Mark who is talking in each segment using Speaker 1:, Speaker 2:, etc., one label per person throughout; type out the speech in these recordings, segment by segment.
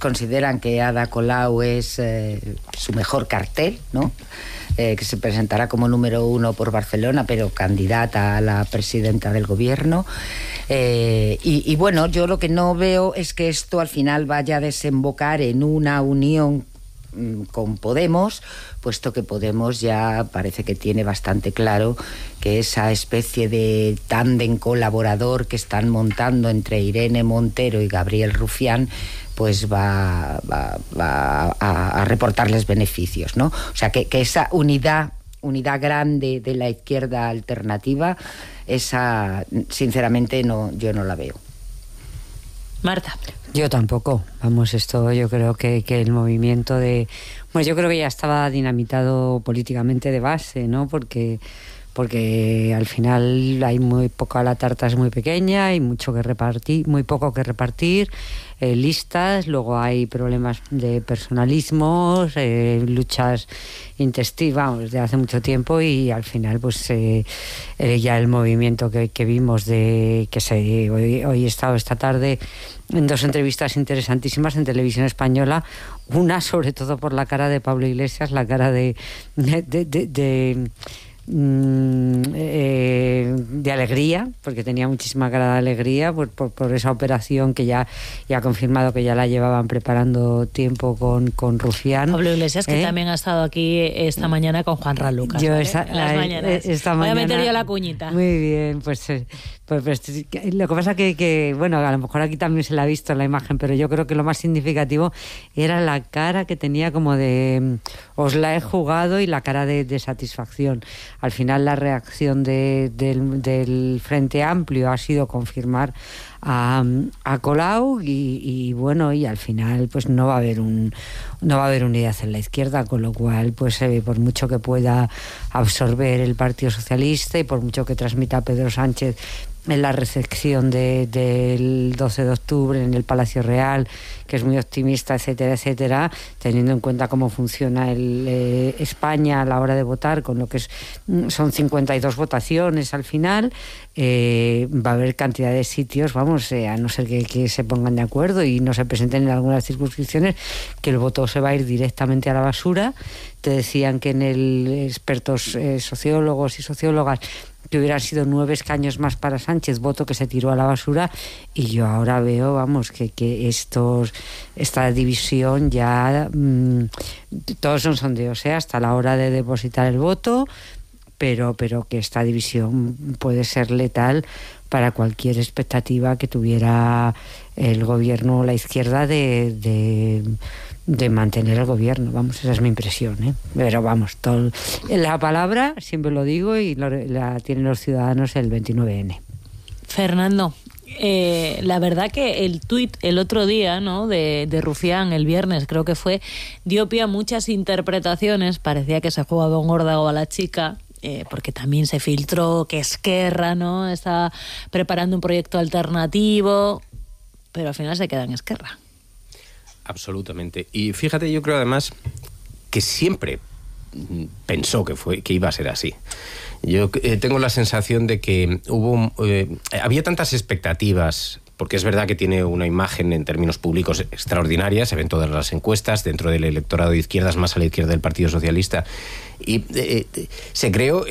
Speaker 1: consideran que Ada Colau es su mejor cartel, ¿no? Que se presentará como número 1 por Barcelona, pero candidata a la presidenta del gobierno. Y bueno, yo lo que no veo es que esto al final vaya a desembocar en una unión con Podemos, puesto que Podemos ya parece que tiene bastante claro que esa especie de tándem colaborador que están montando entre Irene Montero y Gabriel Rufián, pues va a reportarles beneficios, ¿no? O sea, que esa unidad grande de la izquierda alternativa, esa sinceramente yo no la veo.
Speaker 2: Marta.
Speaker 3: Yo tampoco. Vamos, esto yo creo que el movimiento bueno, yo creo que ya estaba dinamitado políticamente de base, ¿no? Porque al final hay muy poca, la tarta es muy pequeña, hay muy poco que repartir, listas, luego hay problemas de personalismos, luchas intestinas desde hace mucho tiempo, y al final pues ya el movimiento que vimos hoy he estado esta tarde en 2 entrevistas interesantísimas en Televisión Española, una sobre todo por la cara de Pablo Iglesias, la cara de alegría, porque tenía muchísima cara de alegría por esa operación que ya ha confirmado que ya la llevaban preparando tiempo con Rufián.
Speaker 2: Pablo Iglesias, que también ha estado aquí esta mañana con Juan Ralucas.
Speaker 3: Yo
Speaker 2: en las mañanas. Voy a meter yo la cuñita.
Speaker 3: Muy bien, pues lo que pasa que bueno, a lo mejor aquí también se la ha visto en la imagen, pero yo creo que lo más significativo era la cara que tenía como de os la he jugado, y la cara de satisfacción. Al final la reacción del Frente Amplio ha sido confirmar a Colau, y bueno, y al final pues no va a haber unidad en la izquierda, con lo cual pues por mucho que pueda absorber el Partido Socialista y por mucho que transmita Pedro Sánchez en la recepción del 12 de octubre en el Palacio Real, que es muy optimista, etcétera, etcétera, teniendo en cuenta cómo funciona España a la hora de votar, con lo que son 52 votaciones al final, va a haber cantidad de sitios, vamos, a no ser que se pongan de acuerdo y no se presenten en algunas circunscripciones, que el voto se va a ir directamente a la basura. Te decían que en expertos sociólogos y sociólogas que hubieran sido 9 escaños más para Sánchez, voto que se tiró a la basura, y yo ahora veo, vamos, que esta división ya todos son sondeos, hasta la hora de depositar el voto, pero que esta división puede ser letal para cualquier expectativa que tuviera el gobierno o la izquierda de mantener el gobierno. Vamos, esa es mi impresión, pero vamos, la palabra siempre lo digo, y la tienen los ciudadanos el 29N.
Speaker 2: Fernando, la verdad que el tuit el otro día, ¿no?, de Rufián, el viernes creo que fue, dio pie a muchas interpretaciones. Parecía que se jugaba un órdago a la chica, porque también se filtró que Esquerra, ¿no?, está preparando un proyecto alternativo, pero al final se queda en Esquerra.
Speaker 4: Absolutamente. Y fíjate, yo creo además que siempre pensó que iba a ser así. Yo tengo la sensación de que había tantas expectativas, porque es verdad que tiene una imagen en términos públicos extraordinaria, se ven todas las encuestas dentro del electorado de izquierdas, más a la izquierda del Partido Socialista, y se creó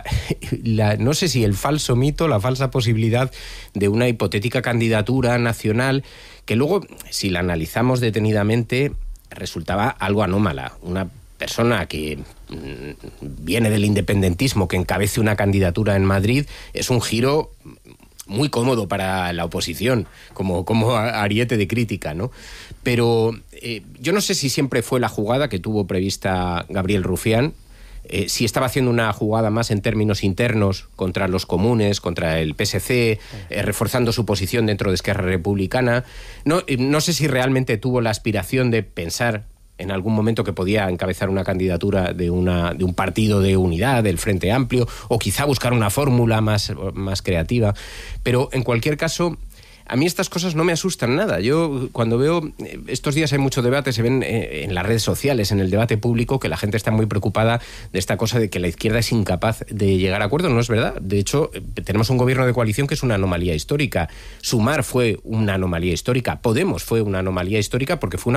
Speaker 4: no sé si el falso mito, la falsa posibilidad de una hipotética candidatura nacional, que luego, si la analizamos detenidamente, resultaba algo anómala. Una persona que viene del independentismo, que encabece una candidatura en Madrid, es un giro muy cómodo para la oposición, como ariete de crítica, ¿no? Pero yo no sé si siempre fue la jugada que tuvo prevista Gabriel Rufián, si estaba haciendo una jugada más en términos internos contra los comunes, contra el PSC, reforzando su posición dentro de Esquerra Republicana. No sé si realmente tuvo la aspiración de pensar en algún momento que podía encabezar una candidatura de un partido de unidad, del Frente Amplio, o quizá buscar una fórmula más creativa. Pero en cualquier caso, a mí estas cosas no me asustan nada. Yo cuando veo, estos días hay mucho debate, se ven en las redes sociales, en el debate público, que la gente está muy preocupada de esta cosa de que la izquierda es incapaz de llegar a acuerdos. No es verdad. De hecho, tenemos un gobierno de coalición que es una anomalía histórica. Sumar fue una anomalía histórica. Podemos fue una anomalía histórica porque fue una